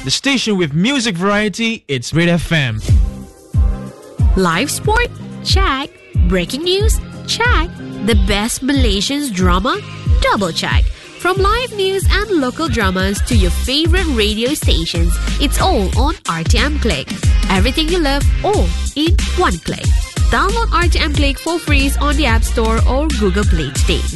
The station with music variety, it's Red FM. Live sport? Check. Breaking news? Check. The best Malaysian drama? Double check. From live news and local dramas to your favorite radio stations, it's all on RTM Click. Everything you love, all in one click. Download RTM Click for free on the App Store or Google Play today.